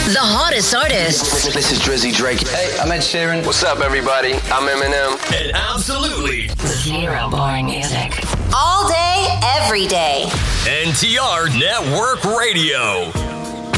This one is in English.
The hottest artists. This is Drizzy Drake. Hey, I'm Ed Sheeran. What's up, everybody? I'm Eminem. And absolutely Zero boring music. All day, every day. NTR Network Radio.